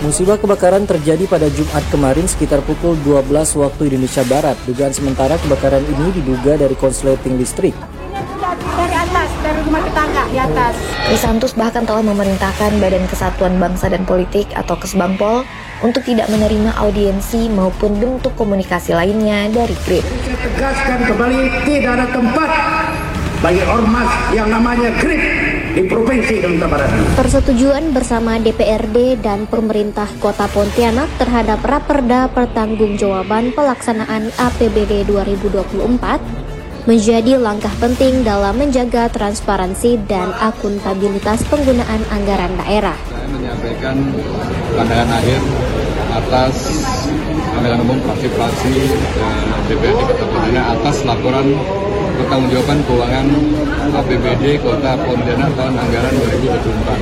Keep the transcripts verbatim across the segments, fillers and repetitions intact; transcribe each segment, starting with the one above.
Musibah kebakaran terjadi pada Jumat kemarin sekitar pukul dua belas waktu Indonesia Barat. Dugaan sementara kebakaran ini diduga dari konsleting listrik. Dari atas, dari rumah tetangga di atas. Krisantus bahkan telah memerintahkan Badan Kesatuan Bangsa dan Politik atau Kesbangpol untuk tidak menerima audiensi maupun bentuk komunikasi lainnya dari G R I P. Saya tegaskan kembali, tidak ada tempat bagi ormas yang namanya G R I P di Provinsi Kalimantan Barat. Persetujuan bersama D P R D dan pemerintah Kota Pontianak terhadap Raperda Pertanggungjawaban Pelaksanaan A P B D dua ribu dua puluh empat menjadi langkah penting dalam menjaga transparansi dan akuntabilitas penggunaan anggaran daerah. Saya menyampaikan pandangan akhir atas pemilihan umum fraksi-fraksi D P R D Kota Pontianak atas laporan pertanggungjawaban keuangan A P B D Kota Pontianak tahun anggaran dua ribu dua puluh empat.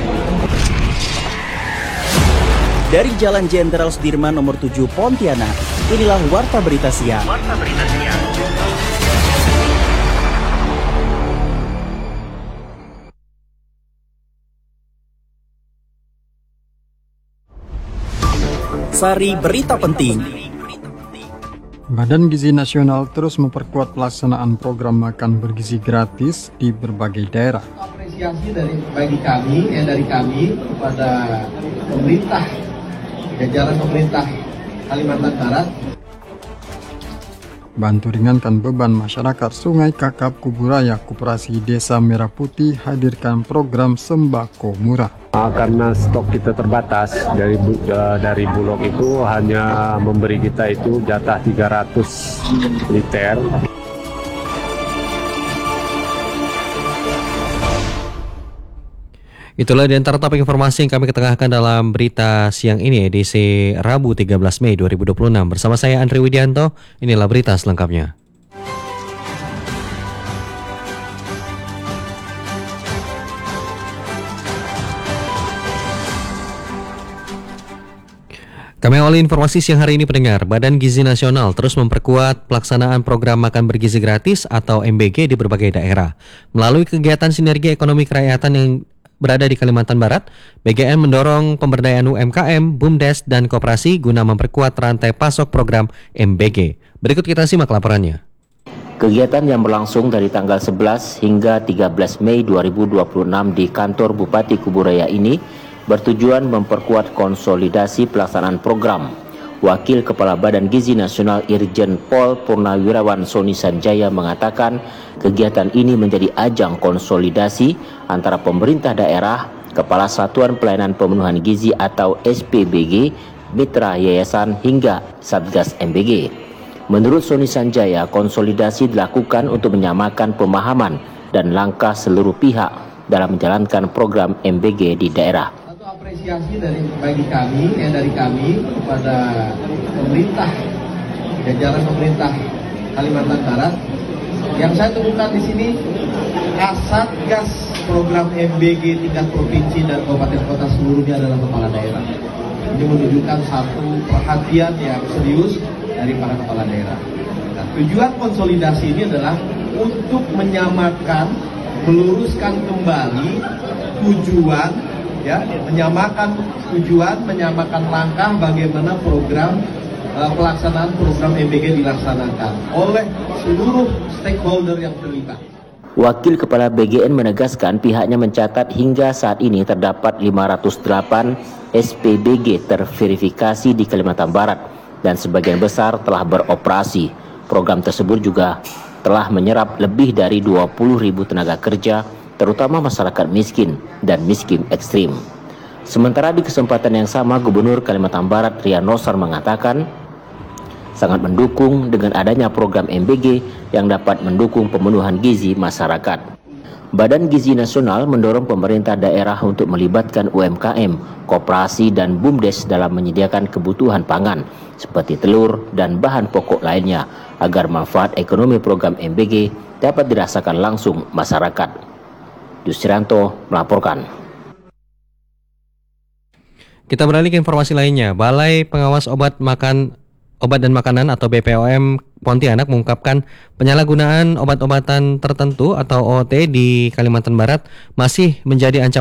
Dari Jalan Jenderal Sudirman nomor tujuh Pontianak, inilah Warta Berita Siang. Warta Berita Siang. Sari Berita Penting. Badan Gizi Nasional terus memperkuat pelaksanaan program makan bergizi gratis di berbagai daerah. Apresiasi dari bagi kami, ya dari kami kepada pemerintah, jajaran pemerintah Kalimantan Barat. Bantu ringankan beban masyarakat Sungai Kakap Kuburaya, Koperasi Desa Merah Putih hadirkan program sembako murah. Karena stok kita terbatas, dari dari Bulog itu hanya memberi kita itu jatah tiga ratus liter. Itulah di antara topik informasi yang kami ketengahkan dalam berita siang ini, edisi Rabu tiga belas Mei dua ribu dua puluh enam. Bersama saya Andri Widianto, inilah berita selengkapnya. Kami awali informasi siang hari ini pendengar. Badan Gizi Nasional terus memperkuat pelaksanaan program makan bergizi gratis atau M B G di berbagai daerah. Melalui kegiatan sinergi ekonomi kerakyatan yang berada di Kalimantan Barat, B G N mendorong pemberdayaan U M K M, BUMDes, dan koperasi guna memperkuat rantai pasok program M B G. Berikut kita simak laporannya. Kegiatan yang berlangsung dari tanggal sebelas hingga tiga belas Mei dua ribu dua puluh enam di kantor Bupati Kuburaya ini bertujuan memperkuat konsolidasi pelaksanaan program. Wakil Kepala Badan Gizi Nasional Irjen Pol Purnawirawan Soni Sanjaya mengatakan kegiatan ini menjadi ajang konsolidasi antara pemerintah daerah, Kepala Satuan Pelayanan Pemenuhan Gizi atau S P B G, mitra yayasan hingga Satgas M B G. Menurut Soni Sanjaya, konsolidasi dilakukan untuk menyamakan pemahaman dan langkah seluruh pihak dalam menjalankan program M B G di daerah. Apresiasi dari bagi kami, ya dari kami kepada pemerintah, jajaran pemerintah Kalimantan Barat. Yang saya temukan di sini, Kasatgas program M B G tingkat provinsi dan kabupaten kota seluruhnya adalah kepala daerah. Ini menunjukkan satu perhatian yang serius dari para kepala daerah. Nah, tujuan konsolidasi ini adalah untuk menyamakan, meluruskan kembali tujuan, ya, menyamakan tujuan, menyamakan langkah bagaimana program uh, pelaksanaan program M B G dilaksanakan oleh seluruh stakeholder yang terlibat. Wakil Kepala B G N menegaskan pihaknya mencatat hingga saat ini terdapat lima ratus delapan S P B G terverifikasi di Kalimantan Barat dan sebagian besar telah beroperasi. Program tersebut juga telah menyerap lebih dari dua puluh ribu tenaga kerja, terutama masyarakat miskin dan miskin ekstrim. Sementara di kesempatan yang sama, Gubernur Kalimantan Barat Rian Nosar mengatakan sangat mendukung dengan adanya program M B G yang dapat mendukung pemenuhan gizi masyarakat. Badan Gizi Nasional mendorong pemerintah daerah untuk melibatkan U M K M, koperasi dan BUMDes dalam menyediakan kebutuhan pangan seperti telur dan bahan pokok lainnya agar manfaat ekonomi program M B G dapat dirasakan langsung masyarakat. Yusrianto melaporkan. Kita beralih ke informasi lainnya. Balai Pengawas Obat Makan Obat dan Makanan atau B P O M Pontianak mengungkapkan penyalahgunaan obat-obatan tertentu atau O O T di Kalimantan Barat masih menjadi ancaman